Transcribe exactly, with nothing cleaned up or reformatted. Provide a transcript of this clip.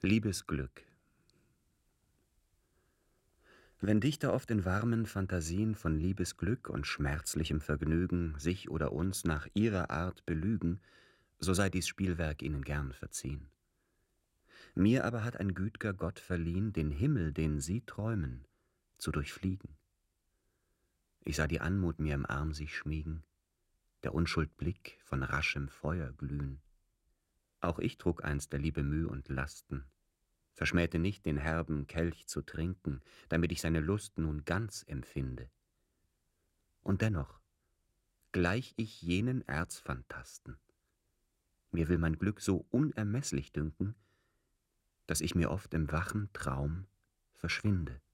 Liebesglück. Wenn Dichter oft in warmen Phantasien von Liebesglück und schmerzlichem Vergnügen sich oder uns nach ihrer Art belügen, so sei dies Spielwerk ihnen gern verziehen. Mir aber hat ein güt'ger Gott verliehn, den Himmel, den sie träumen, zu durchfliegen. Ich sah die Anmut mir im Arm sich schmiegen, der Unschuld Blick von raschem Feuer glühen. Auch ich trug einst der Liebe Müh und Lasten, verschmähte nicht, den herben Kelch zu trinken, damit ich seine Lust nun ganz empfinde. Und dennoch, gleich ich jenen Erzphantasten, mir will mein Glück so unermeßlich dünken, dass ich mir oft im wachen Traum verschwinde.